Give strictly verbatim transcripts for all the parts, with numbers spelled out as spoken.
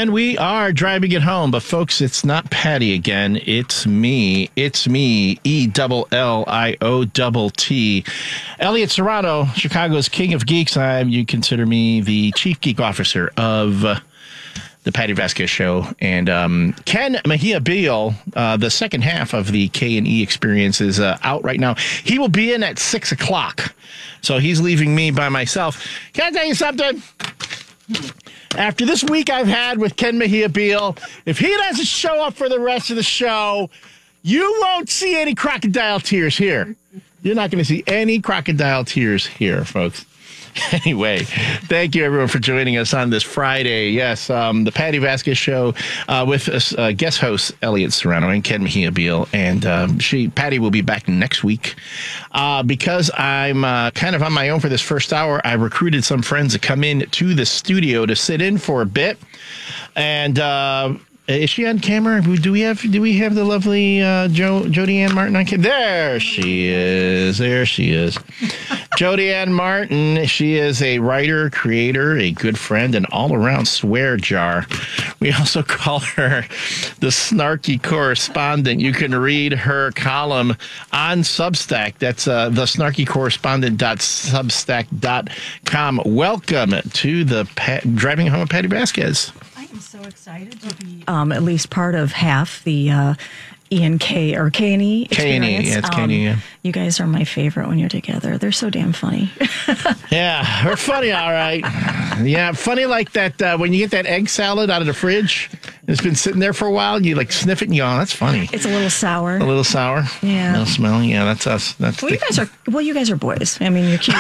And we are driving it home. But, folks, it's not Patty again. It's me. It's me, E L L I O T T. Elliot Serrano, Chicago's King of Geeks. I'm, you consider me the Chief Geek Officer of uh, the Patty Vasquez Show. And um, Ken Mejia Beal, uh, the second half of the K and E experience is uh, out right now. He will be in at six o'clock. So he's leaving me by myself. Can I tell you something? After this week I've had with Ken Mejia Beal, if he doesn't show up for the rest of the show, you won't see any crocodile tears here. You're not going to see any crocodile tears here, folks. Anyway, thank you, everyone, for joining us on this Friday. Yes, um, the Patty Vasquez Show uh, with us, uh, guest hosts Elliot Serrano and Ken Mejia Beal. And um, she, Patty will be back next week. Uh, because I'm uh, kind of on my own for this first hour, I recruited some friends to come in to the studio to sit in for a bit. And uh, is she on camera? Do we have do we have the lovely uh, jo- Jody Ann Martin on camera? There she is. There she is. Jody Ann Martin, she is a writer, creator, a good friend, an all-around swear jar. We also call her the snarky correspondent. You can read her column on Substack. That's uh, the snarky correspondent dot substack dot com. Welcome to the Pat- Driving Home with Patty Vasquez. I am so excited to be um, at least part of half the uh, E and K or K and E experience. K and E, yeah, it's K and E, yeah. Um, you guys are my favorite when you're together. They're so damn funny. Yeah, we're funny, all right. Yeah, funny like that uh, when you get that egg salad out of the fridge. It's been sitting there for a while, and you like sniff it and you go, oh, that's funny. It's a little sour. A little sour. Yeah. A little smelly. Yeah, that's us. That's well, the... you guys are well. You guys are boys. I mean, you're cute.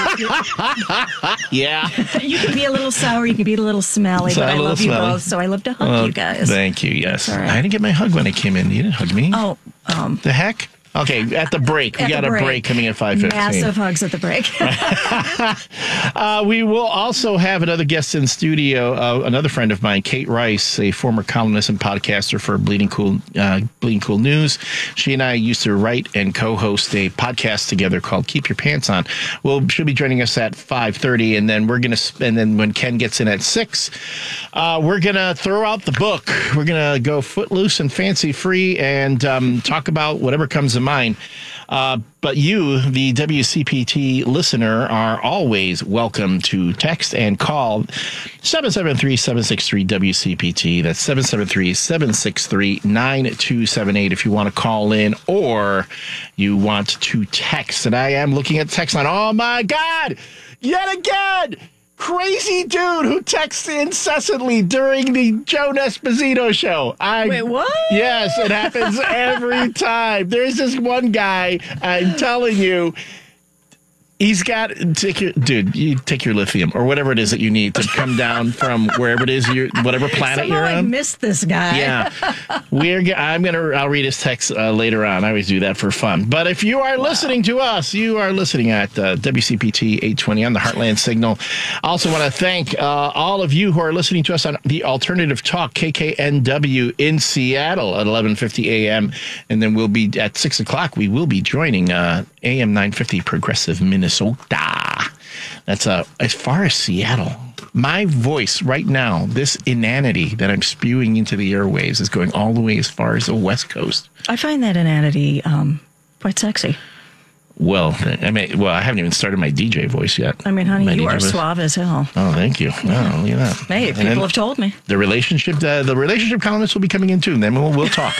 Yeah. You can be a little sour. You can be a little smelly. So but I love smelly. you both, so I love to hug well, you guys. Thank you. Yes, right. I didn't get my hug when I came in. You didn't hug me. Oh, um, the heck. Okay, at the break. We got a break. break coming at five fifteen. Massive hugs at the break. uh, we will also have another guest in studio, uh, another friend of mine, Kate Rice, a former columnist and podcaster for Bleeding Cool uh, Bleeding Cool News. She and I used to write and co-host a podcast together called Keep Your Pants On. Well, she'll be joining us at five thirty, and then we're going to, and then when Ken gets in at six, uh, we're going to throw out the book. We're going to go footloose and fancy free and um, talk about whatever comes to mind. Uh, but you, the W C P T listener, are always welcome to text and call seven seven three, seven six three, W C P T. That's seven seven three, seven six three, nine two seven eight if you want to call in or you want to text. And I am looking at the text line. Oh, my God! Yet again! Crazy dude who texts incessantly during the Joe Esposito show. I, Wait, what? Yes, it happens every time. There's this one guy, I'm telling you, he's got, take your, dude, you take your lithium or whatever it is that you need to come down from wherever it is, you're, whatever planet Somehow you're on. I missed this guy. Yeah. We're, I'm going to, I'll read his text uh, later on. I always do that for fun. But if you are wow. listening to us, you are listening at uh, W C P T eight twenty on the Heartland Signal. I also want to thank uh, all of you who are listening to us on the Alternative Talk, K K N W in Seattle at eleven fifty a.m. And then we'll be at six o'clock. We will be joining uh, A M nine fifty Progressive Minnesota. That's uh, as far as Seattle. My voice right now, this inanity that I'm spewing into the airwaves is going all the way as far as the West Coast. I find that inanity um, quite sexy. Well, I mean, well, I haven't even started my D J voice yet. I mean, honey, my you D J are voice. suave as hell. Oh, thank you. Oh, look at that. Hey, people have told me. The relationship, uh, the relationship columnists will be coming in too, and then we'll, we'll talk.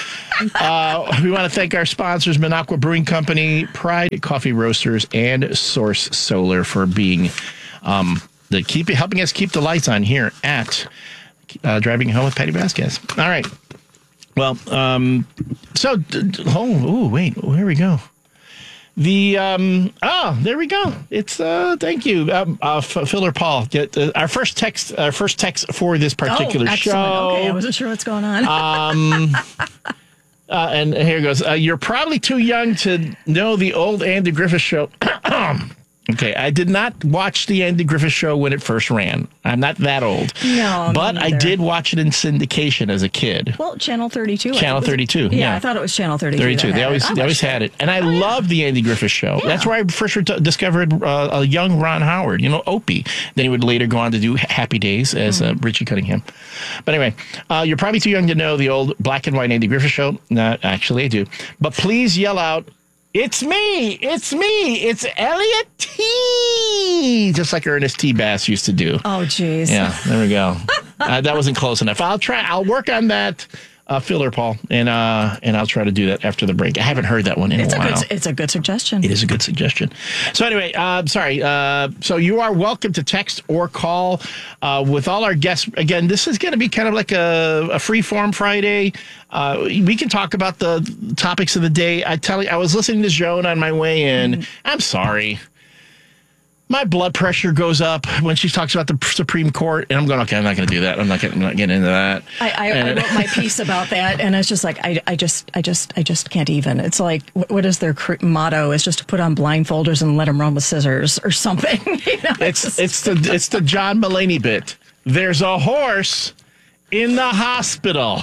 uh, we want to thank our sponsors, Minocqua Brewing Company, Pride Coffee Roasters, and Source Solar for being um, the keep helping us keep the lights on here at uh, Driving Home with Patty Vasquez. All right. Well, um, so oh, ooh, wait, here we go. The um oh there we go. It's uh thank you um, uh, Filler Paul. Get uh, our first text our first text for this particular oh, show. Okay, I wasn't sure what's going on. Um, uh, and here goes. Uh, you're probably too young to know the old Andy Griffith Show. Okay, I did not watch the Andy Griffith Show when it first ran. I'm not that old. No, but I did watch it in syndication as a kid. Well, Channel thirty-two. Channel thirty-two. Yeah, yeah, I thought it was Channel thirty-two. thirty-two. They always, they always had it, and I oh, yeah. loved the Andy Griffith Show. Yeah. That's where I first ret- discovered uh, a young Ron Howard. You know, Opie. Then he would later go on to do Happy Days as mm-hmm. uh, Richie Cunningham. But anyway, uh, you're probably too young to know the old black and white Andy Griffith Show. No, actually, I do. But please yell out. It's me! It's me! It's Elliot T! Just like Ernest T. Bass used to do. Oh, jeez. Yeah, there we go. uh, that wasn't close enough. I'll try. I'll work on that uh, filler, Paul, and uh, and I'll try to do that after the break. I haven't heard that one in it's a while. while. Good, it's a good suggestion. It is a good suggestion. So anyway, uh, sorry. Uh, so you are welcome to text or call uh, with all our guests. Again, this is going to be kind of like a, a free form Friday. Uh, we can talk about the topics of the day. I tell you, I was listening to Joan on my way in. Mm. I'm sorry. My blood pressure goes up when she talks about the Supreme Court, and I'm going, okay, I'm not going to do that. I'm not getting, not getting into that. I, I, I wrote my piece about that, and it's just like, I, I just, I just, I just can't even. It's like, what is their cr- motto? Is just to put on blindfolders and let them run with scissors or something. You know, it's it's, it's the it's the John Mulaney bit. There's a horse in the hospital.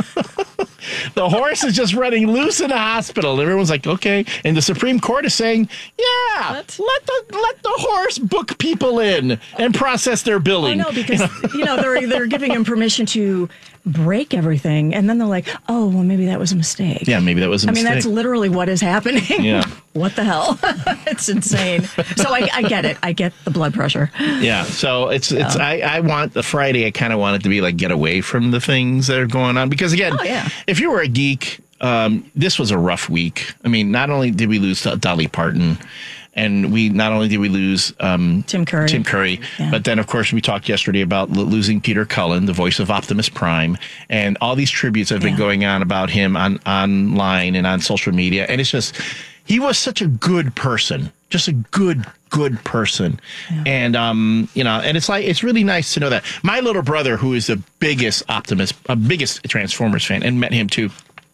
The horse is just running loose in the hospital. Everyone's like, okay. And the Supreme Court is saying, yeah, what? let the let the horse book people in and process their billing. Oh, no, because, you know, you know they're, they're giving him permission to break everything. And then they're like, oh, well, maybe that was a mistake. Yeah, maybe that was a I mistake. I mean, that's literally what is happening. Yeah. What the hell? It's insane. So I, I get it. I get the blood pressure. Yeah. So it's, it's, um, I, I want the Friday, I kind of want it to be like, get away from the things that are going on. Because again, oh, yeah. if you were a geek, um, this was a rough week. I mean, not only did we lose Dolly Parton, and we not only did we lose um, Tim Curry, Tim Curry, yeah. but then, of course, we talked yesterday about lo- losing Peter Cullen, the voice of Optimus Prime, and all these tributes have been yeah. going on about him on online and on social media. And it's just, he was such a good person, just a good, good person. Yeah. And, um, you know, and it's like, it's really nice to know that. My little brother, who is the biggest Optimus, uh, biggest Transformers fan, and met him too,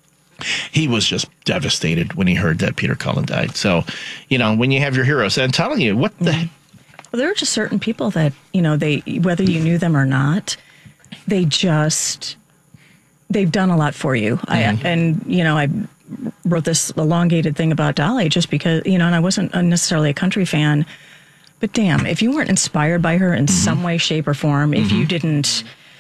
he was just devastated when he heard that Peter Cullen died. So, you know, when you have your heroes, and I'm telling you, what the... Well, there are just certain people that, you know, they, whether you knew them or not, they just, they've done a lot for you. Mm-hmm. I, and, you know, I wrote this elongated thing about Dolly just because, you know, and I wasn't necessarily a country fan, but damn, if you weren't inspired by her in mm-hmm. some way, shape, or form, if mm-hmm. you didn't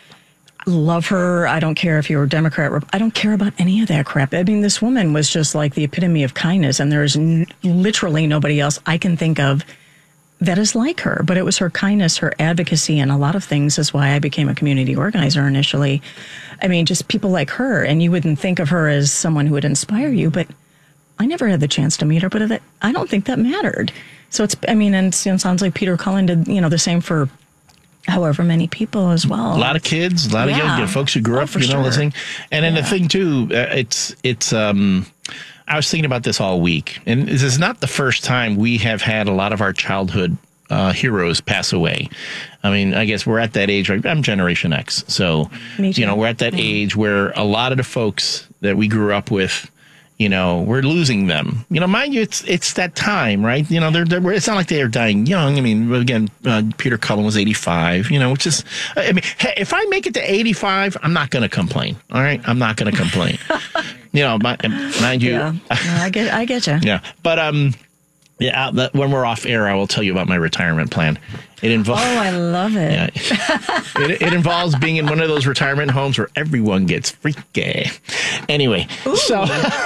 love her, I don't care if you were Democrat, I don't care about any of that crap. I mean, this woman was just like the epitome of kindness, and there's n- literally nobody else I can think of that is like her. But it was her kindness, her advocacy, and a lot of things is why I became a community organizer initially. I mean, just people like her, and you wouldn't think of her as someone who would inspire you, but I never had the chance to meet her, but I don't think that mattered. So it's, I mean, and it sounds like Peter Cullen did, you know, the same for however many people as well. A lot of kids, a lot yeah. of young you know, folks who grew oh, up, you know, sure. listening. And then yeah. the thing too, uh, it's it's. Um, I was thinking about this all week, and this is not the first time we have had a lot of our childhood uh, heroes pass away. I mean, I guess we're at that age. Right? I'm Generation X, so you know we're at that yeah. age where a lot of the folks that we grew up with, you know, we're losing them. You know, mind you, it's it's that time, right? You know, they're, they're it's not like they are dying young. I mean, again, uh, Peter Cullen was eighty-five. You know, which is, I mean, hey, if I make it to eighty-five, I'm not going to complain. All right, I'm not going to complain. You know, mind, mind you, yeah, no, I get, I get you. Yeah, but um, yeah, that, when we're off air, I will tell you about my retirement plan. It involves. Oh, I love it. Yeah, it, it involves being in one of those retirement homes where everyone gets freaky. Anyway, Ooh. so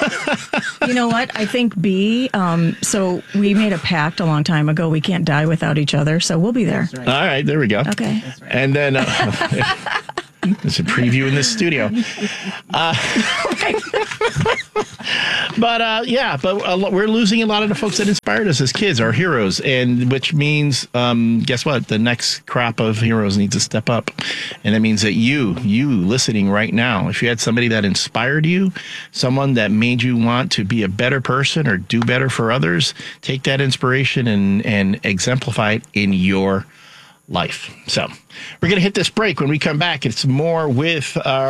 you know what? I think B. Um, so we made a pact a long time ago. We can't die without each other. So we'll be there. Right. All right, there we go. Okay, That's right. And then uh, there's a preview in this studio. Uh, but uh, yeah, but uh, we're losing a lot of the folks that inspired us as kids, our heroes, and which means, um, guess what? The next crop of heroes needs to step up, and that means that you, you listening right now, if you had somebody that inspired you, someone that made you want to be a better person or do better for others, take that inspiration and and exemplify it in your life. So we're going to hit this break. When we come back, it's more with our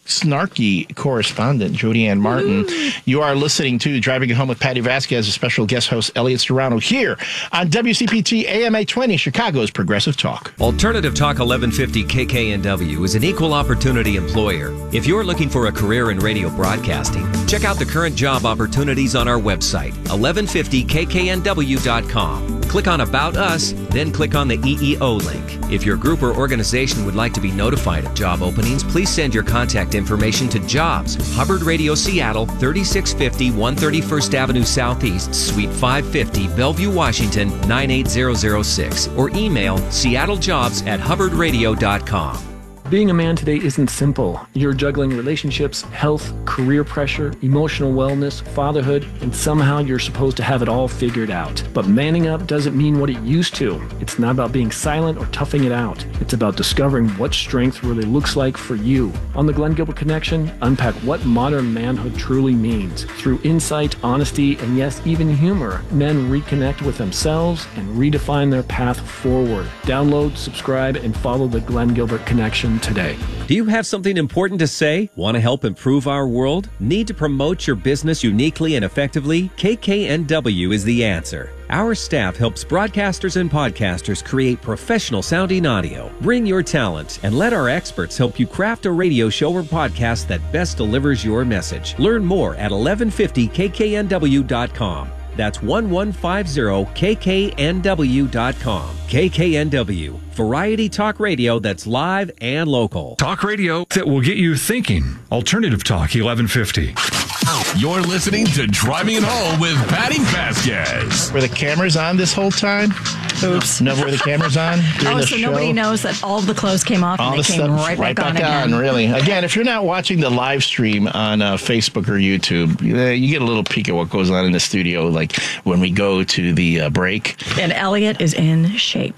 snarky correspondent, Jody Ann Martin. Ooh. You are listening to Driving It Home with Patty Vasquez, a special guest host, Elliot Serrano, here on W C P T A M eight twenty, Chicago's Progressive Talk. Alternative Talk eleven fifty K K N W is an equal opportunity employer. If you're looking for a career in radio broadcasting, check out the current job opportunities on our website, eleven fifty K K N W dot com. Click on About Us, then click on the E E O link. If your group or organization would like to be notified of job openings, please send your contact information to Jobs, Hubbard Radio Seattle, thirty-six fifty one thirty-first Avenue Southeast, Suite five fifty, Bellevue, Washington, nine eight zero zero six, or email seattlejobs at hubbard radio dot com. Being a man today isn't simple. You're juggling relationships, health, career pressure, emotional wellness, fatherhood, and somehow you're supposed to have it all figured out. But manning up doesn't mean what it used to. It's not about being silent or toughing it out. It's about discovering what strength really looks like for you. On the Glenn Gilbert Connection, unpack what modern manhood truly means. Through insight, honesty, and yes, even humor, men reconnect with themselves and redefine their path forward. Download, subscribe, and follow the Glenn Gilbert Connection today. Do you have something important to say? Want to help improve our world? Need to promote your business uniquely and effectively? K K N W is the answer. Our staff helps broadcasters and podcasters create professional sounding audio. Bring your talent and let our experts help you craft a radio show or podcast that best delivers your message. Learn more at eleven fifty K K N W dot com. That's eleven fifty K K N W dot com. K K N W, variety talk radio that's live and local. Talk radio that will get you thinking. Alternative Talk eleven fifty. You're listening to Driving It Home with Patty Vasquez. Were the cameras on this whole time? Oops. No, were the cameras on during oh, the so show? nobody knows that all the clothes came off all and they the came stuff, right, right back, back on, on again. Really. Again, if you're not watching the live stream on uh, Facebook or YouTube, uh, you get a little peek at what goes on in the studio, like when we go to the uh, break. And Elliot is in shape.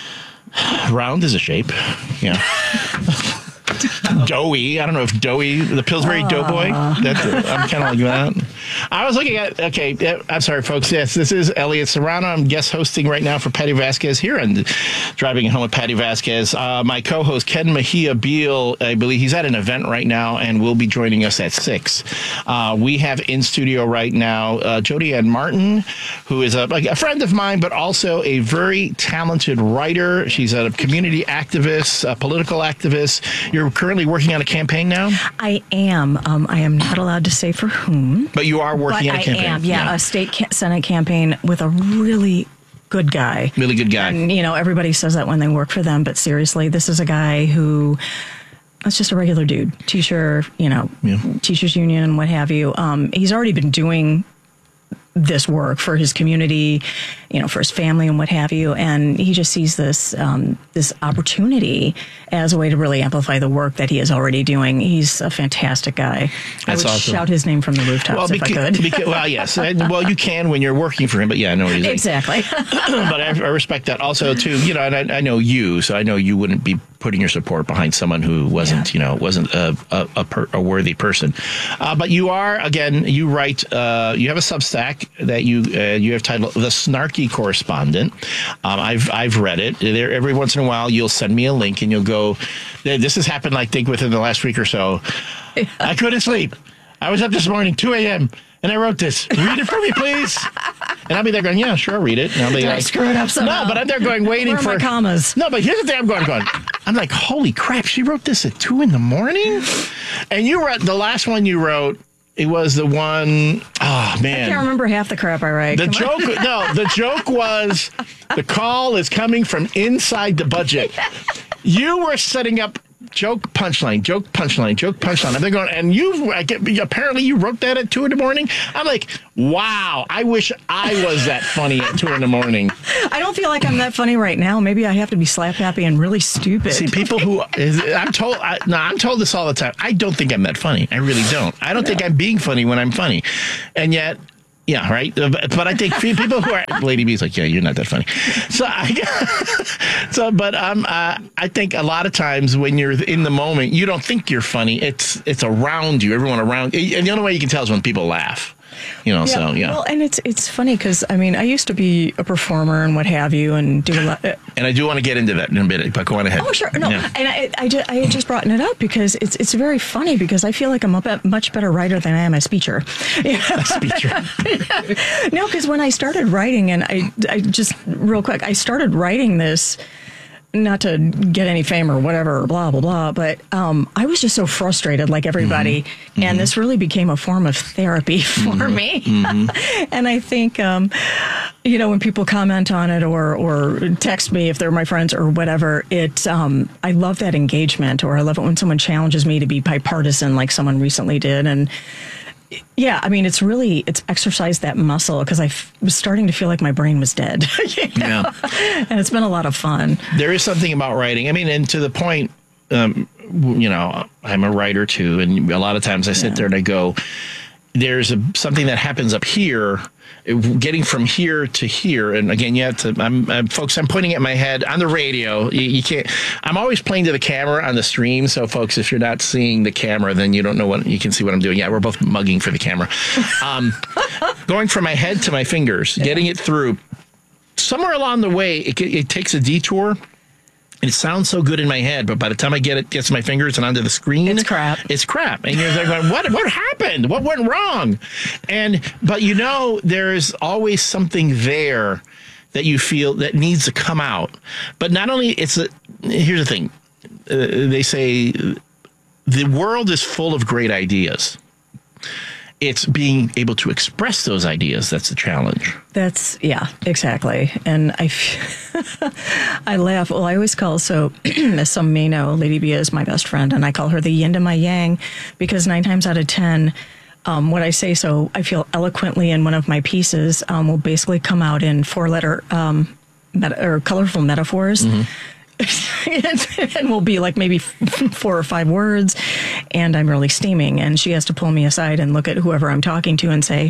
Round is a shape, yeah. Doughy. I don't know if doughy, the Pillsbury uh. Doughboy. That's it. I'm kind of like that. I was looking at, okay, I'm sorry, folks. Yes, this is Elliot Serrano. I'm guest hosting right now for Patty Vasquez here on Driving It Home with Patty Vasquez. Uh, my co-host, Ken Mejia Beal, I believe he's at an event right now and will be joining us at six. Uh, we have in studio right now uh, Jody Ann Martin, who is a, like a friend of mine, but also a very talented writer. She's a community activist, a political activist. You're currently working on a campaign now? I am. Um, I am not allowed to say for whom. But you are working but on a campaign. I am, yeah, yeah. A state ca- Senate campaign with a really good guy. Really good guy. And, you know, everybody says that when they work for them, but seriously, this is a guy who... It's just a regular dude. Teacher, you know, yeah. teachers union and what have you. Um, he's already been doing this work for his community, you know, for his family and what have you. And he just sees this um, this opportunity as a way to really amplify the work that he is already doing. He's a fantastic guy. That's I would awesome. Shout his name from the rooftops well, if beca- I could. Beca- well, yes. Well, you can when you're working for him, but yeah, I know what he's like. Exactly. But I, I respect that also, too. You know, and I, I know you, so I know you wouldn't be putting your support behind someone who wasn't, yeah. you know, wasn't a a, a, per, a worthy person. Uh, but you are, again, you write, uh, you have a Substack that you uh, you have titled The Snarky Correspondent. Um, I've I've read it. There, every once in a while, you'll send me a link and you'll go, this has happened, I think, within the last week or so. Yeah. I couldn't sleep. I was up this morning, two a.m., and I wrote this. Read it for me, please. And I'll be there going, yeah, sure, read it. And I'll be Did like, I screw it up somehow? No, but I'm there going, waiting Where are for my commas. No, but here's the thing I'm going, going. I'm like, holy crap, she wrote this at two in the morning? And you wrote, the last one you wrote, it was the one, oh, man. I can't remember half the crap I write. The Come joke, no, the joke was the call is coming from inside the budget. You were setting up joke punchline, joke punchline, joke punchline. And they're going, and you I get, apparently you wrote that at two in the morning. I'm like, wow, I wish I was that funny at two in the morning. I don't feel like I'm that funny right now. Maybe I have to be slap happy and really stupid. See, people who I'm told, I, no, I'm told this all the time. I don't think I'm that funny. I really don't. I don't yeah. think I'm being funny when I'm funny, and yet. Yeah, right. But I think people who are Lady B's like, yeah, you're not that funny. So, I, so, but um, uh, I think a lot of times when you're in the moment, you don't think you're funny. It's it's around you, everyone around. And the only way you can tell is when people laugh. You know, so yeah. Well, and it's it's funny because I mean I used to be a performer and what have you, and do a lot. Uh, and I do want to get into that in a bit, but go on ahead. Oh sure, no, Yeah. and I I, just, I had just brought it up because it's it's very funny because I feel like I'm a bit- much better writer than I am a speecher. Speecher. No, because when I started writing, and I I just real quick, I started writing this. Not to get any fame or whatever, blah, blah, blah, but um, I was just so frustrated like everybody. Mm-hmm. And mm-hmm. this really became a form of therapy for mm-hmm. me. Mm-hmm. And I think, um, you know, when people comment on it or, or text me if they're my friends or whatever, it, um, I love that engagement, or I love it when someone challenges me to be bipartisan like someone recently did. And yeah, I mean, it's really, it's exercised that muscle because I f- was starting to feel like my brain was dead. You know? Yeah. And it's been a lot of fun. There is something about writing. I mean, and to the point, um, you know, I'm a writer too. And a lot of times I sit yeah. there and I go, there's a, something that happens up here, getting from here to here. And again, yeah, to, I'm, I'm folks, I'm pointing at my head on the radio. You, you can't, I'm always playing to the camera on the stream. So folks, if you're not seeing the camera, then you don't know what, you can see what I'm doing. Yeah, we're both mugging for the camera. Um, going from my head to my fingers, yeah. getting it through. Somewhere along the way, it, it takes a detour. It sounds so good in my head, but by the time I get it gets my fingers and onto the screen, it's crap. It's crap. And you're there going, what what happened? What went wrong? And but you know, there's always something there that you feel that needs to come out. But not only it's a here's the thing. Uh, they say the world is full of great ideas. It's being able to express those ideas that's the challenge. That's, yeah, exactly. And I, f- I laugh. Well, I always call, so as some may know, Lady B is my best friend, and I call her the yin to my yang because nine times out of ten, um, what I say so I feel eloquently in one of my pieces um, will basically come out in four-letter um, meta- or colorful metaphors. Mm-hmm. And will be like maybe four or five words, and I'm really steaming, and she has to pull me aside and look at whoever I'm talking to and say,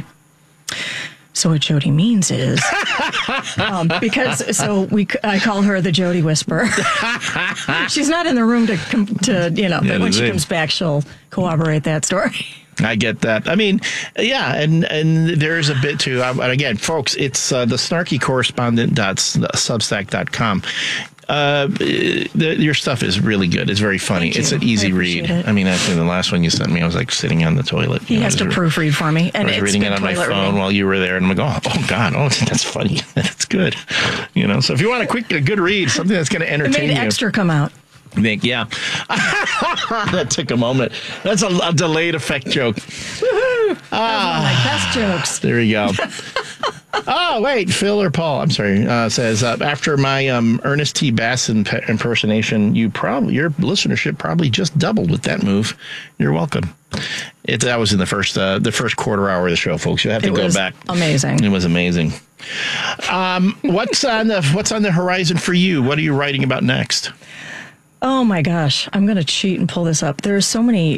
so what Jody means is, um, because so we, I call her the Jody Whisperer. She's not in the room to, to you know, yeah, but when she it. comes back, she'll corroborate that story. I get that. I mean, yeah, and, and there's a bit too. And again, folks, it's uh, the snarky correspondent dot substack dot com. Uh, the, your stuff is really good. It's very funny. It's an easy read. It. I mean, actually, the last one you sent me, I was like sitting on the toilet. He has to re- proofread for me, and I was it's reading it on my phone reading. While you were there, and I'm like, oh, oh God, oh, that's funny. That's good. You know, so if you want a quick, a good read, something that's going to entertain it made you. Extra come out. I think, yeah. That took a moment. That's a, a delayed effect joke. Woohoo! Ah, one of my best jokes. There you go. Oh, wait, Phil or Paul, I'm sorry, uh, says, uh, after my um, Ernest T. Bass imp- impersonation, you probably your listenership probably just doubled with that move. You're welcome. It, that was in the first uh, the first quarter hour of the show, folks. You have to it go was back. Amazing. It was amazing. Um, what's on the What's on the horizon for you? What are you writing about next? Oh, my gosh. I'm going to cheat and pull this up. There are so many...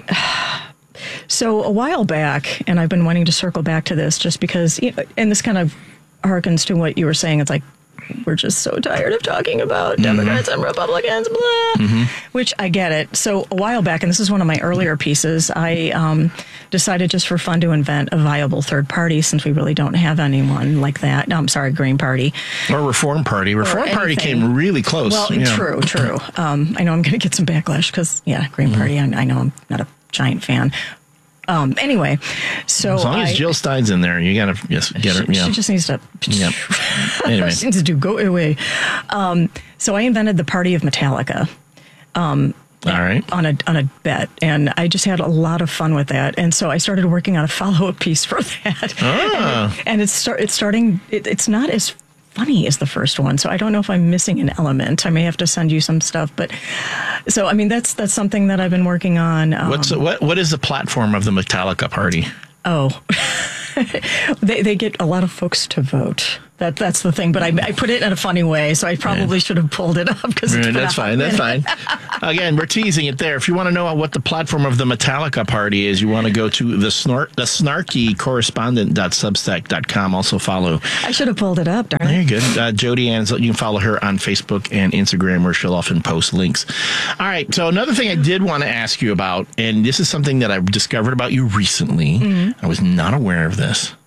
So a while back, and I've been wanting to circle back to this just because, you know, and this kind of harkens to what you were saying. It's like, we're just so tired of talking about Democrats mm-hmm. and Republicans, blah, mm-hmm. which I get it. So a while back, and this is one of my earlier pieces, I um, decided just for fun to invent a viable third party since we really don't have anyone like that. No, I'm sorry, Green Party. Or Reform Party. Reform Party came really close. Well, yeah. true, true. Um, I know I'm going to get some backlash because, yeah, Green mm-hmm. Party, I, I know I'm not a giant fan. Um, anyway, so as long I, as Jill Stein's in there, you gotta just get her. She, yeah. she just needs to. Yep. Anyway, she needs to do go away. Um, so I invented the Party of Metallica. Um, All right. On a on a bet, and I just had a lot of fun with that. And so I started working on a follow up piece for that. Ah. And, and it's start it's starting. It, it's not as funny as the first one, so I don't know if I'm missing an element. I may have to send you some stuff, but so I mean that's that's something that I've been working on. Um, What's what what is the platform of the Metallica Party? Oh, they they get a lot of folks to vote. That that's the thing. But I, I put it in a funny way, so I probably yeah. should have pulled it up because right, that's fine. That's fine. Again, we're teasing it there. If you want to know what the platform of the Metallica Party is, you want to go to the snort the snarky correspondent dot substack dot com. Also follow. I should have pulled it up. Darn it. There you go. Uh, Jody Ann. You can follow her on Facebook and Instagram, where she'll often post links. All right. So another thing I did want to ask you about, and this is something that I've discovered about you recently. Mm-hmm. I was not aware of this.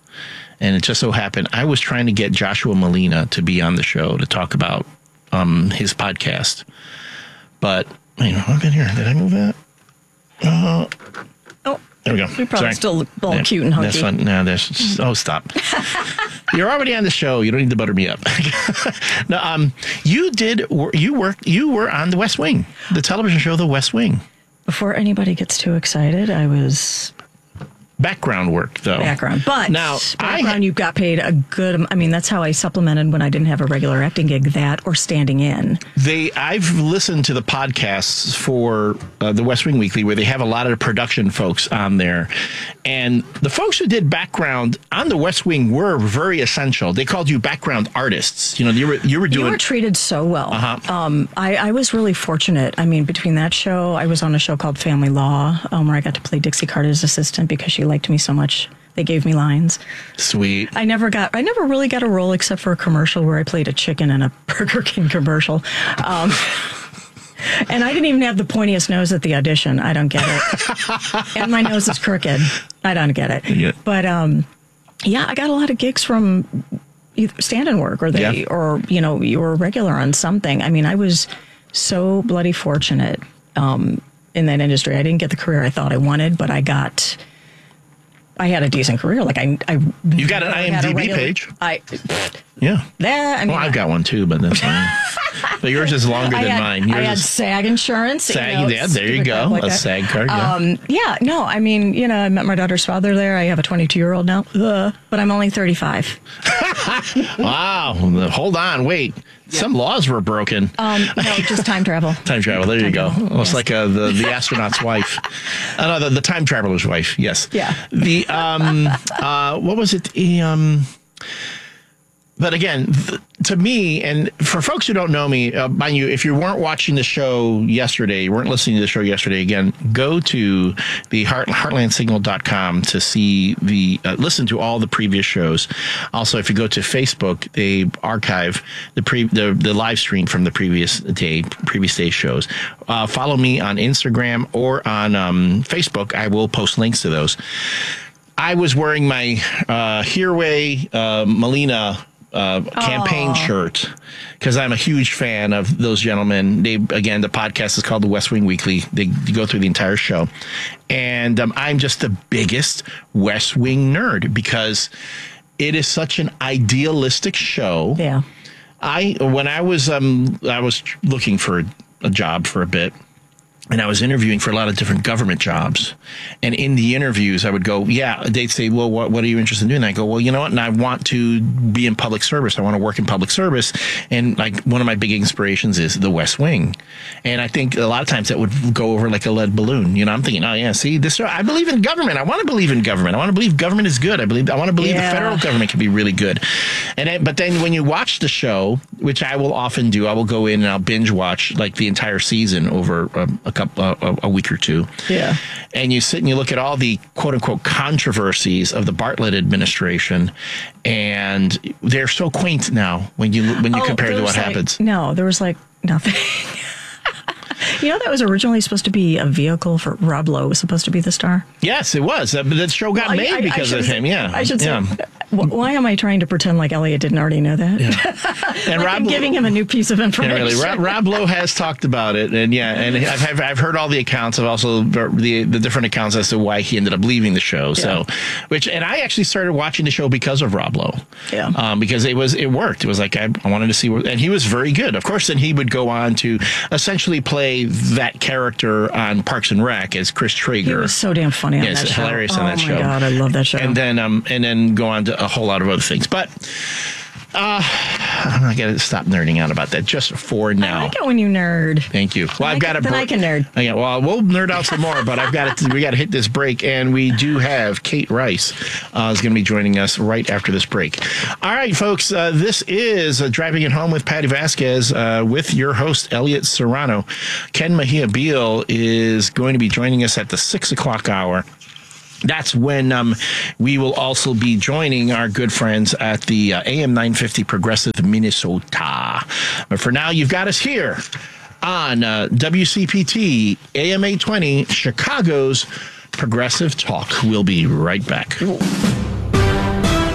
And it just so happened I was trying to get Joshua Molina to be on the show to talk about um, his podcast. But, you know, I've been here. Did I move that? Uh, Oh, there we go. we probably Sorry. still look all Yeah, cute and hunky. That's fun. No, there's, oh, stop. You're already on the show. You don't need to butter me up. No, um, you did, you worked, you were on The West Wing, the television show The West Wing. Before anybody gets too excited, I was Background work, though. background. But Now, I- background, you got paid a good, I mean, that's how I supplemented when I didn't have a regular acting gig, that or standing in. They, I've listened to the podcasts for uh, the West Wing Weekly, where they have a lot of the production folks on there, and the folks who did background on the West Wing were very essential. They called you background artists. You know, you were you were doing. You were treated so well. Uh-huh. Um, I, I was really fortunate. I mean, between that show, I was on a show called Family Law, um, where I got to play Dixie Carter's assistant because she liked me so much. They gave me lines. Sweet. I never got, I never really got a role except for a commercial where I played a chicken in a Burger King commercial. Um, and I didn't even have the pointiest nose at the audition. I don't get it. And my nose is crooked. I don't get it. Yeah. But um, yeah, I got a lot of gigs from either stand-in work or they, Yeah. or, you know, you were a regular on something. I mean, I was so bloody fortunate um, in that industry. I didn't get the career I thought I wanted, but I got... I had a decent career. Like I, I You got an had a IMDb regular- page? I Yeah. that. I mean, Well, I've got one too, but that's fine. But yours is longer I than had, mine. Yours I had is SAG insurance. you SAG. know, Yeah, there you stupid go. crap like a that. SAG card. Yeah. Um, yeah, no, I mean, you know, I met my daughter's father there. I have a twenty-two year old now, uh, but I'm only thirty-five. Wow. Hold on. Wait. Some laws were broken. Um, no, just time travel. Time travel. There you Time go. travel, Almost yes. like uh, the the astronaut's wife. Uh, no, the, the time traveler's wife. Yes. Yeah. The um uh what was it? The, um. But again, th- to me, and for folks who don't know me, uh, mind you, if you weren't watching the show yesterday, you weren't listening to the show yesterday, again, go to the heart, heartland signal dot com to see the, uh, listen to all the previous shows. Also, if you go to Facebook, they archive the pre, the, the live stream from the previous day, previous day shows. Uh, follow me on Instagram or on um, Facebook. I will post links to those. I was wearing my uh, Hereway uh, Molina uh, campaign shirt because I'm a huge fan of those gentlemen. They again, the podcast is called The West Wing Weekly. They go through the entire show, and um, I'm just the biggest West Wing nerd because it is such an idealistic show. Yeah. I when I was um I was looking for a job for a bit. And I was interviewing for a lot of different government jobs. And in the interviews, I would go, yeah, they'd say, well, what, what are you interested in doing? And I go, well, you know what? And I want to be in public service. I want to work in public service. And like one of my big inspirations is The West Wing. And I think a lot of times that would go over like a lead balloon. You know, I'm thinking, oh, yeah, see, this, I believe in government. I want to believe in government. I want to believe government is good. I believe, I want to believe Yeah. the federal government can be really good. And then, but then when you watch the show, which I will often do, I will go in and I'll binge watch like the entire season over um, a couple, uh, a week or two. Yeah. And you sit and you look at all the quote unquote controversies of the Bartlett administration, and they're so quaint now when you when you Oh, compare there to was what like- happens. No, there was like nothing. You know, that was originally supposed to be a vehicle for Rob Lowe was supposed to be the star. Yes, it was. Uh, but that show got Well, I- made I- I because should of say- him. Yeah, I should say, yeah. wh- why am I trying to pretend like Elliot didn't already know that? And Like I'm giving him a new piece of Yeah, information. really. Rob, Rob Lowe has talked about it, and yeah, and I've, I've I've heard all the accounts. I've also the the different accounts as to why he ended up leaving the show. So, which and I actually started watching the show because of Rob Lowe. Yeah. Um, because it was it worked. It was like I, I wanted to see what, and he was very good. Of course, then he would go on to essentially play that character on Parks and Rec as Chris Traeger. He was so damn funny on Yeah, that it's show. hilarious on oh that show. Oh my god, I love that show. and then um and then go on to a whole lot of other things. But uh, I got to stop nerding out about that just for now. I like it when you nerd. Thank you. Well, I I've got to. can- then I can nerd. Okay, well, we'll nerd out some more, but I've got to. We got to hit this break, and we do have Kate Rice uh, is going to be joining us right after this break. All right, folks. Uh, this is uh, Driving It Home with Patty Vasquez uh, with your host Elliot Serrano. Ken Mejia Beal is going to be joining us at the six o'clock hour. That's when um, we will also be joining our good friends at the uh, A M nine fifty Progressive Minnesota. But for now, you've got us here on uh, W C P T A M eight twenty, Chicago's Progressive Talk. We'll be right back.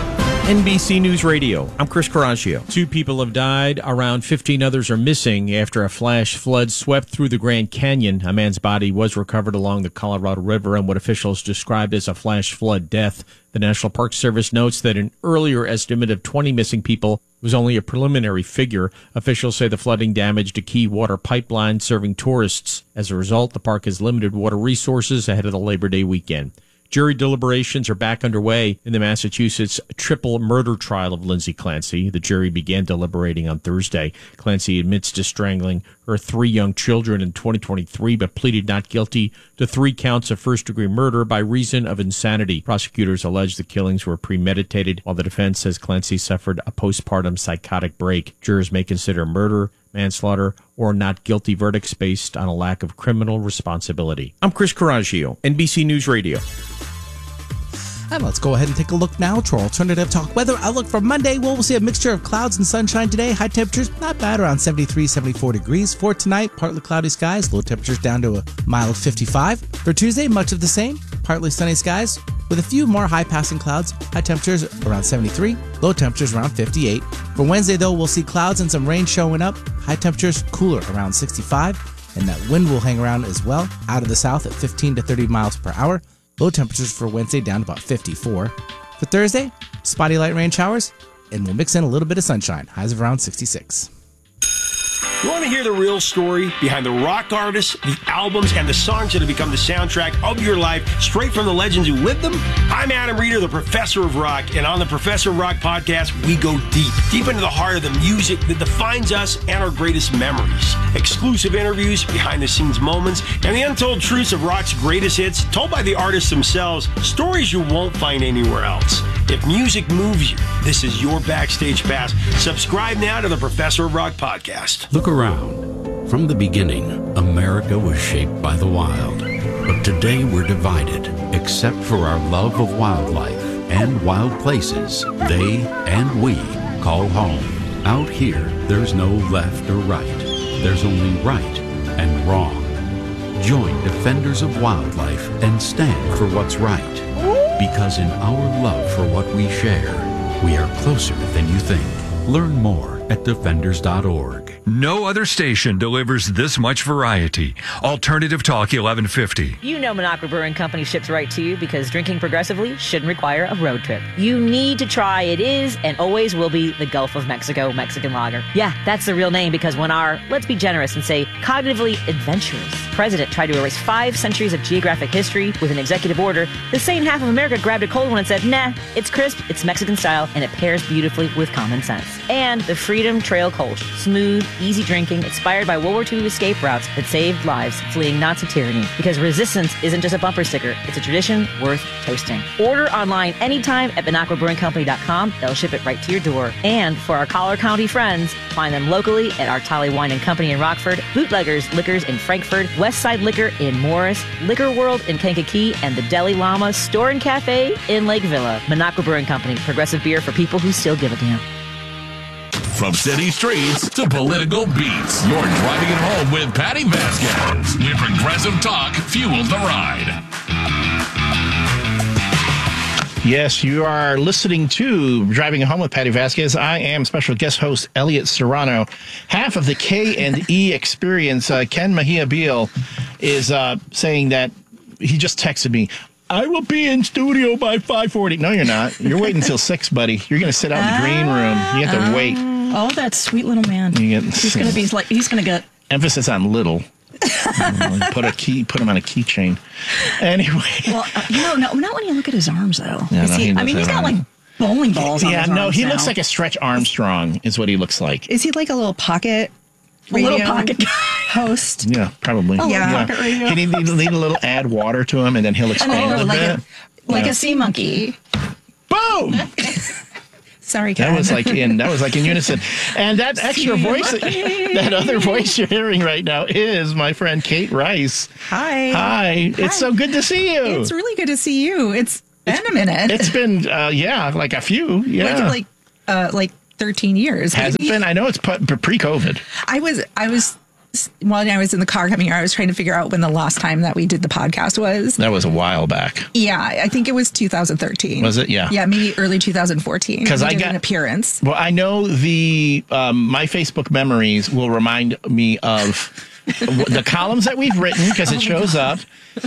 N B C News Radio. I'm Chris Coraggio. Two people have died. Around fifteen others are missing after a flash flood swept through the Grand Canyon. A man's body was recovered along the Colorado River in what officials described as a flash flood death. The National Park Service notes that an earlier estimate of twenty missing people was only a preliminary figure. Officials say the flooding damaged a key water pipeline serving tourists. As a result, the park has limited water resources ahead of the Labor Day weekend. Jury deliberations are back underway in the Massachusetts triple murder trial of Lindsay Clancy. The jury began deliberating on Thursday. Clancy admits to strangling her three young children in twenty twenty-three, but pleaded not guilty to three counts of first-degree murder by reason of insanity. Prosecutors allege the killings were premeditated, while the defense says Clancy suffered a postpartum psychotic break. Jurors may consider murder, manslaughter, or not guilty verdicts based on a lack of criminal responsibility. I'm Chris Coraggio, N B C News Radio. And let's go ahead and take a look now to our alternative talk weather outlook for Monday. Well, we'll see a mixture of clouds and sunshine today. High temperatures, not bad, around seventy-three, seventy-four degrees. For tonight, partly cloudy skies, low temperatures down to a mild fifty-five. For Tuesday, much of the same, partly sunny skies with a few more high-passing clouds. High temperatures around seventy-three, low temperatures around fifty-eight. For Wednesday, though, we'll see clouds and some rain showing up. High temperatures cooler around sixty-five, and that wind will hang around as well, out of the south at fifteen to thirty miles per hour. Low temperatures for Wednesday down to about fifty-four. For Thursday, spotty light rain showers, and we'll mix in a little bit of sunshine. Highs of around sixty-six. You want to hear the real story behind the rock artists, the albums, and the songs that have become the soundtrack of your life, straight from the legends who lived them? I'm Adam Reeder, the Professor of Rock, and on the Professor of Rock podcast, we go deep, deep into the heart of the music that defines us and our greatest memories. Exclusive interviews, behind-the-scenes moments, and the untold truths of rock's greatest hits, told by the artists themselves, stories you won't find anywhere else. If music moves you, this is your backstage pass. Subscribe now to the Professor of Rock podcast. Look around. From the beginning, America was shaped by the wild. But today we're divided, except for our love of wildlife and wild places they and we call home. Out here, there's no left or right. There's only right and wrong. Join Defenders of Wildlife and stand for what's right. Because in our love for what we share, we are closer than you think. Learn more at defenders dot org. No other station delivers this much variety. Alternative Talk eleven fifty. You know Minocqua Brewing Company ships right to you because drinking progressively shouldn't require a road trip. You need to try it is and always will be the Gulf of Mexico Mexican Lager. Yeah, that's the real name because when our, let's be generous and say, cognitively adventurous president tried to erase five centuries of geographic history with an executive order, the sane half of America grabbed a cold one and said, nah, it's crisp, it's Mexican style, and it pairs beautifully with common sense. And the Freedom Trail Kolsch, smooth, easy drinking, inspired by World War Two escape routes that saved lives fleeing Nazi tyranny. Because resistance isn't just a bumper sticker, it's a tradition worth toasting. Order online anytime at Minocqua Brewing Company dot com. They'll ship it right to your door. And for our Collar County friends, find them locally at our Tolly Wine and Company in Rockford, Bootleggers Liquors in Frankfurt, Westside Liquor in Morris, Liquor World in Kankakee, and the Deli Llama Store and Cafe in Lake Villa. Minocqua Brewing Company, progressive beer for people who still give a damn. From city streets to political beats, you're driving it home with Patty Vasquez. Where progressive talk fuels the ride. Yes, you are listening to Driving It Home with Patty Vasquez. I am special guest host Elliot Serrano. Half of the K and E experience, uh, Ken Mejia Beal, is uh, saying that he just texted me, I will be in studio by five forty. No, you're not. You're waiting until six, buddy. You're going to sit out in the green room. You have to wait. Oh, that sweet little man. You get, he's going to be like, he's going to get. Emphasis on little. put a key, put him on a keychain. Anyway. Well, uh, you know, no, not when you look at his arms, though. Yeah, Is no, he, he I mean, he's got like bowling balls on yeah, his no, arms he now. looks like a Stretch Armstrong is what he looks like. Is he like a little pocket A radio little pocket host? Yeah, probably. Oh, yeah. pocket radio. He need, need, need a little add water to him, and then he'll expand then a little like bit. A, like yeah. a sea monkey. Boom! Sorry, Ken. That was like in that was like in unison. And that extra voice, that, that other voice you're hearing right now is my friend Kate Rice. Hi. Hi. It's Hi. so good to see you. It's really good to see you. It's been a minute. It's been uh, yeah, like a few. Yeah. Like like uh like thirteen years. Has it been? I know it's pre-COVID. I was I was while I was in the car coming here, I was trying to figure out when the last time that we did the podcast was. That was a while back. Yeah, I think it was two thousand thirteen. Was it? Yeah. Yeah, maybe early two thousand fourteen. Because I did got an appearance. Well, I know the um, my Facebook memories will remind me of the columns that we've written because it shows up,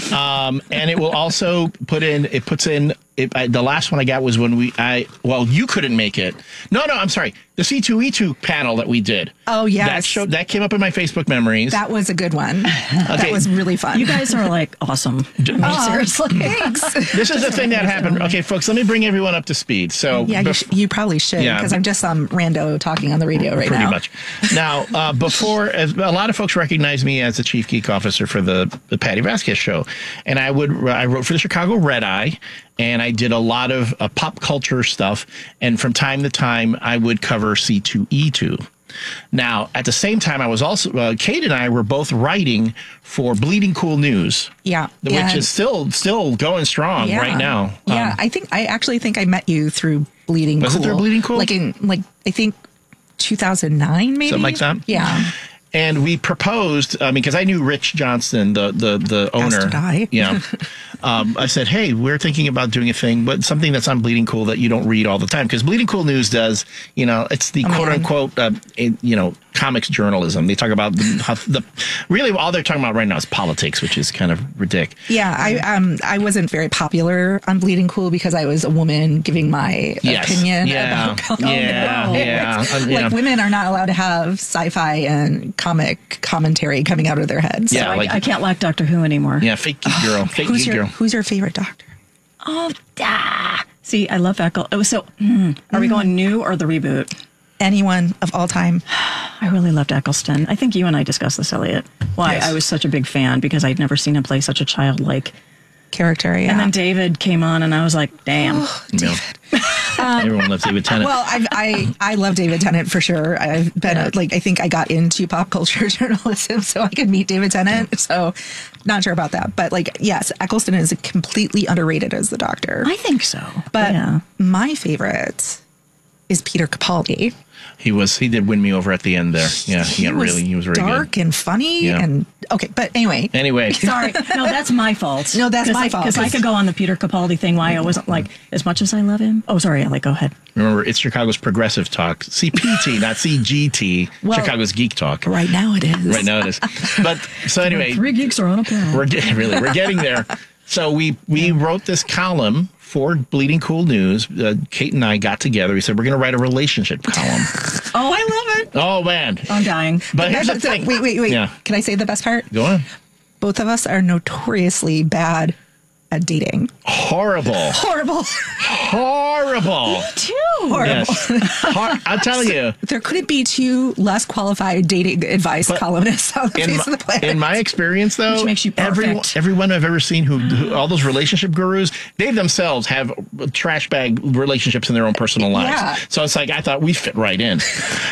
um, and it will also put in. It puts in. It, I, the last one I got was when we. I well, you couldn't make it. No, no, I'm sorry. The C two E two panel that we did. Oh yes, that showed that came up in my Facebook memories. That was a good one. Okay. That was really fun. You guys are like awesome. Oh, seriously. Thanks. This is the thing that happened. Okay, folks, let me bring everyone up to speed. So yeah, you, bef- sh- you probably should because Yeah. I'm just some rando talking on the radio right Pretty now. much. Now, uh, before, as a lot of folks recognize me as the chief geek officer for the, the Patty Vasquez show, and I would I wrote for the Chicago Red Eye, and I did a lot of uh, pop culture stuff, and from time to time, I would cover C two E two. Now, at the same time, I was also, uh, Kate and I were both writing for Bleeding Cool News. Yeah. Which and- is still still going strong Yeah. right now. Yeah, Um, I think I actually think I met you through Bleeding Was it Cool. through Bleeding Cool? Like in like I think two thousand nine maybe. Something like that? Yeah. And we proposed, I mean, because I knew Rich Johnston, the the the owner. As did I. Yeah. um, I said, hey, we're thinking about doing a thing, but something that's on Bleeding Cool that you don't read all the time. Because Bleeding Cool News does, you know, it's the Oh, quote man. unquote, uh, it- you know, comics journalism. They talk about the, how the, really all they're talking about right now is politics, which is kind of ridiculous. Yeah, I um I wasn't very popular on Bleeding Cool because I was a woman giving my Yes. opinion Yeah. about comics. Yeah. Yeah. Uh, yeah. Like women are not allowed to have sci-fi and comic commentary coming out of their heads. Yeah, I, like- I can't like Doctor Who anymore. Yeah, fake geek girl. Fake Who's geek your girl. Who's your favorite doctor? Oh, ah. See, I love Eccles. Oh, so mm, are we going new or the reboot? Anyone of all time. I really loved Eccleston. I think you and I discussed this, Elliot. Why Yes. I was such a big fan because I'd never seen him play such a childlike character. Yeah. And then David came on, and I was like, "Damn, Yeah. Everyone loves David Tennant. Well, I've, I I love David Tennant for sure. I've been a, like I think I got into pop culture journalism so I could meet David Tennant. So not sure about that, but like yes, Eccleston is completely underrated as the Doctor. I think so." But yeah. my favorite is Peter Capaldi. He was. He did win me over at the end there. Yeah, he, got was really. He was very dark good. and funny Yeah. and okay. But anyway, Anyway, Sorry, no, that's my fault. No, that's my I, fault. Because I could go on the Peter Capaldi thing. Why I wasn't like as much as I love him. Oh, sorry, Elliot, go ahead. remember it's Chicago's Progressive Talk, C P T, not C G T. Well, Chicago's Geek Talk. right now it is. Right now it is. But so anyway, Three geeks are on a panel. we're getting really we're getting there. So we we wrote this column for Bleeding Cool News. Uh, Kate and I got together. We said we're going to write a relationship column. Oh, I love it. Oh man! I'm dying. But here's the thing. Wait, wait, wait. Yeah. Can I say the best part? Go on. Both of us are notoriously bad at dating. Horrible. Horrible. Horrible. Too horrible. Yes. Hor- I'll tell you. There couldn't be two less qualified dating advice But columnists on the In face my, of the planet. in my experience, though, Which makes you everyone, perfect. everyone I've ever seen who, who all those relationship gurus, they themselves have trash bag relationships in their own personal lives. Yeah. So it's like I thought we fit right in.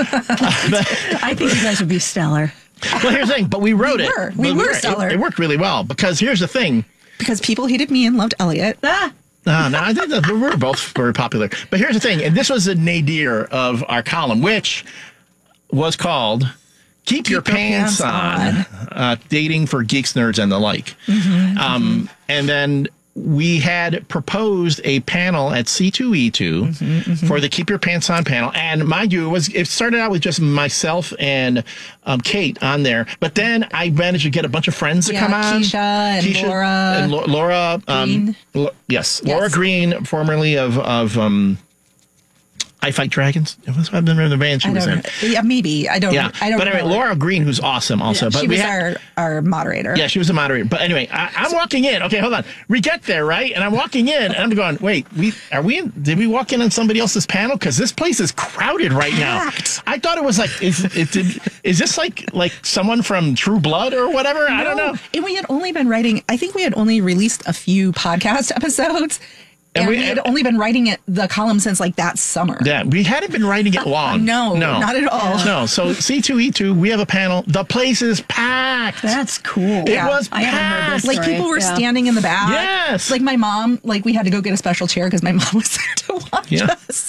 I think you guys would be stellar. Well, here's the thing, but we wrote We it. were. We But were it- stellar. It, worked really well because here's the thing. because people hated me and loved Elliot. Ah, No, no, I think that we were both very popular. But here's the thing, and this was the nadir of our column, which was called "Keep, Your, Your Pants, Pants On," Uh, dating for geeks, nerds, and the like. Mm-hmm, um, And then we had proposed a panel at C two E two Mm-hmm, for the Keep Your Pants On panel. And mind you, it was it started out with just myself and um, Kate on there. But then I managed to get a bunch of friends to Yeah, come on. Keisha and Laura And Lo- Laura. Um, Green. Lo- yes, Yes. Laura Green, formerly of, of um, I Fight Dragons. What's I remember the band she I was don't in. know. Yeah, maybe. I don't Yeah, I don't but anyway, know. Laura Green, who's awesome also. Yeah, but she we was had, our, our moderator. Yeah, she was a moderator. But anyway, I, I'm walking in. Okay, hold on. We get there, right? And I'm walking in, and I'm going, wait, we are we in? Did we walk in on somebody else's panel? Because this place is crowded right Packed. now. I thought it was like, is it did, is this like like someone from True Blood or whatever? I don't No. know. And we had only been writing, I think we had only released a few podcast episodes. And And, we- we, had only been writing it, the column since like that summer. Yeah, we hadn't been writing it long. No, no, not at all. No, so C two E two, we have a panel. The place is packed. that's cool. It was I haven't heard this packed. Like story. people were Yeah. standing in the back. Yes. Like my mom, like we had to go get a special chair because my mom was there to watch Yeah. us.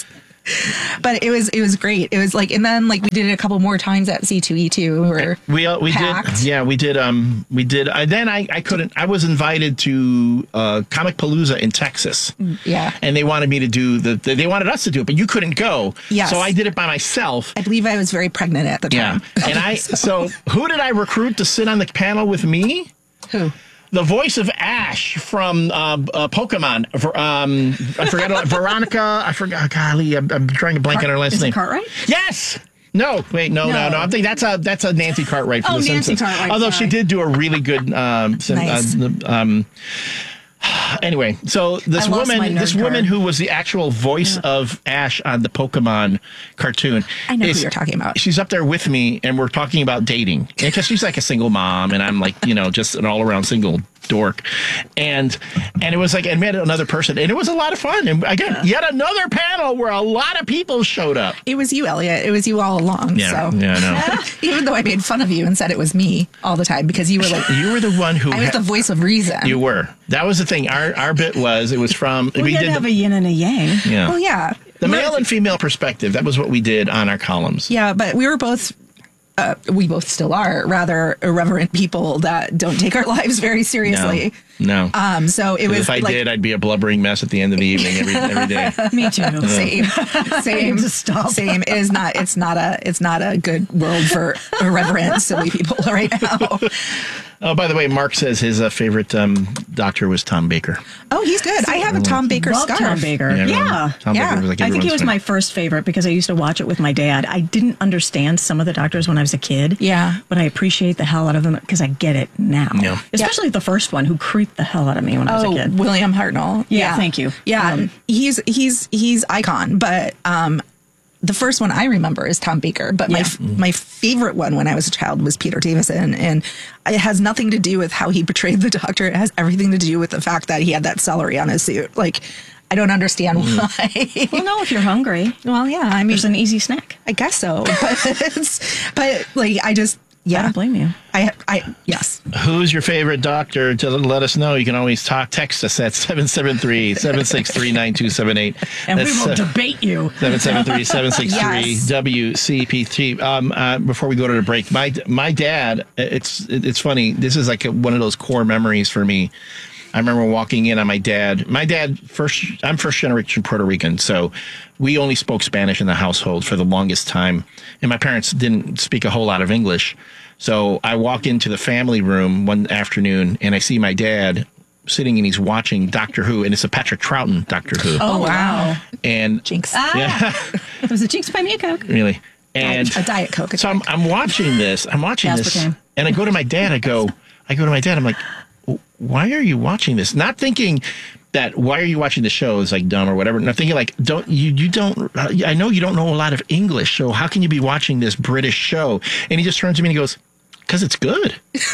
But it was it was great. It was like, and then like we did it a couple more times at C two E two. We were we uh, we packed. did yeah we did um we did uh, then I I couldn't I was invited to uh, Comic Palooza in Texas. Yeah, and they wanted me to do the, the they wanted us to do it, but you couldn't go. Yes. So I did it by myself. I believe I was very pregnant at the time. Yeah, and I so who did I recruit to sit on the panel with me? Who? The voice of Ash from uh, uh, Pokemon. Um, I forgot Veronica. I forgot. Golly, I'm, I'm trying to blank on her last Is name. it Cartwright? Yes. No, wait, no, no, no. No. I think that's a that's a Nancy Cartwright from Oh, The Nancy Simpsons. Cartwright, Although sorry. she did do a really good. Um, sim- Nice. uh, um, anyway, so this I lost my woman, nerd this woman card. who was the actual voice of Ash on the Pokemon cartoon. I know who is- you're talking about. She's up there with me, and we're talking about dating because she's like a single mom, and I'm like, you know, just an all around single dork. And and it was like, and we had another person, and it was a lot of fun. And again, yet another panel where a lot of people showed up. It was you, Elliot. It was you all along. Yeah, so. yeah, I know. Even though I made fun of you and said it was me all the time because you were like, You were the one who I was had- the voice of reason. You were. That was the thing. Our our bit was it was from We, did have a yin and a yang. yeah. Well, yeah. The male and female perspective. That was what we did on our columns. Yeah, but we were both, uh, we both still are rather irreverent people that don't take our lives very seriously. No. Um, so it 'Cause was if I like, did, I'd be a blubbering mess at the end of the evening every every day. Me too. Same, same, to stop. same. It is not. It's not a. It's not a good world for irreverent, silly people right now. Oh, by the way, Mark says his uh, favorite um, doctor was Tom Baker. Oh, he's good. I have a Tom Baker Love scarf. Tom Baker. Yeah, Yeah. everyone- Tom Yeah. Baker was like I think he everyone's was fan. my first favorite because I used to watch it with my dad. I didn't understand some of the doctors when I was a kid. Yeah. But I appreciate the hell out of them because I get it now. Yeah. Especially the first one who creeped the hell out of me when I was a Oh, kid. William Hartnell. Yeah, thank you. Yeah, Um, he's he's he's icon. But um, the first one I remember is Tom Baker. But my Yeah. f my favorite one when I was a child was Peter Davison, and it has nothing to do with how he portrayed the Doctor. It has everything to do with the fact that he had that celery on his suit. Like, I don't understand why. Well, no, if you're hungry, well, yeah, I mean, there's an easy snack. I guess so. But it's, but like, I just yeah, I don't blame you. I I yes. Who's your favorite doctor? To let us know, you can always talk. Text us at seven seven three, seven six three, nine two seven eight. And we will debate you. seven seven three, seven six three, Yes. W C P T. Um, uh, before we go to the break, my my dad, it's it's funny. This is like a, one of those core memories for me. I remember walking in on my dad. My dad, first, I'm first generation Puerto Rican, so we only spoke Spanish in the household for the longest time. And my parents didn't speak a whole lot of English. So I walk into the family room one afternoon and I see my dad sitting and he's watching Doctor Who, and it's a Patrick Troughton Doctor Who. Oh, wow. And Jinx. yeah, It was a Jinx by me a Coke. really. And a Diet Coke. so I'm, I'm watching this. I'm watching this, Aspartame. and I go to my dad. I go, I go to my dad. I'm like, why are you watching this? Not thinking that why are you watching the show is like dumb or whatever. Not thinking like don't you you don't. I know you don't know a lot of English, so how can you be watching this British show? And he just turns to me and he goes, because it's good.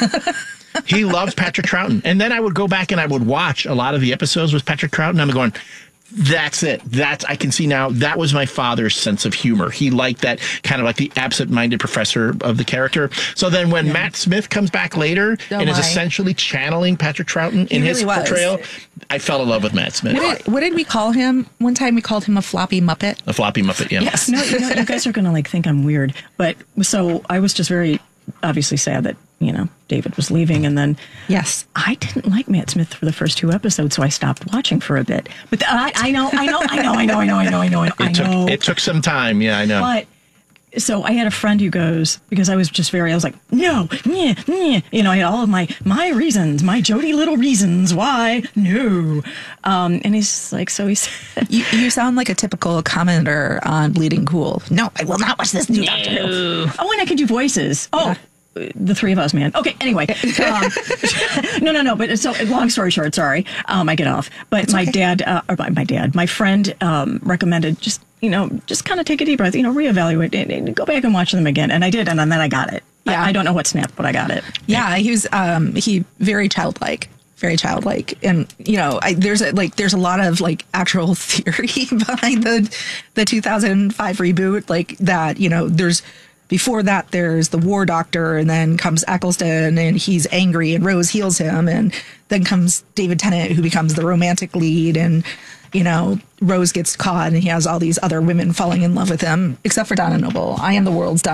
He loves Patrick Troughton. And then I would go back and I would watch a lot of the episodes with Patrick Troughton. I'm going, that's it. That's, I can see now, that was my father's sense of humor. He liked that kind of like the absent-minded professor of the character. So then when yeah. Matt Smith comes back later oh and is my. essentially channeling Patrick Troughton in He his really was. portrayal, I fell in love with Matt Smith. What did, what did we call him? One time we called him a floppy Muppet. A floppy Muppet, yeah. Yes. No, you, know, you guys are going to like think I'm weird. But so I was just very obviously sad that, you know, David was leaving. And then, yes, I didn't like Matt Smith for the first two episodes, so I stopped watching for a bit. But the, I, I know, I know, I know, I know, I know, I know, I know, I know. It took, it took some time. Yeah, I know. But so I had a friend who goes, because I was just very, I was like, no, yeah, yeah. You know, I had all of my, my reasons, my Jody Little reasons why, no. Um, and he's like, so he said. You, you sound like a typical commenter on Bleeding Cool. No, I will not watch this new Doctor Who. Oh, and I could do voices. Oh. Yeah. The three of us, man. Okay, anyway. Um, no, no, no. But so, long story short, sorry. Um, I get off. But it's my okay. dad, uh, or my, my dad, my friend um, recommended just, you know, just kind of take a deep breath, you know, reevaluate and, and go back and watch them again. And I did. And, and then I got it. Yeah. I, I don't know what snapped, but I got it. Yeah. He was, um, he very childlike. Very childlike, and you know, I, there's a, like there's a lot of like actual theory behind the the two thousand five reboot, like that. You know, there's before that there's the War Doctor, and then comes Eccleston, and he's angry, and Rose heals him, and then comes David Tennant, who becomes the romantic lead, and you know, Rose gets caught and he has all these other women falling in love with him, except for Donna Noble. I am the world's Donna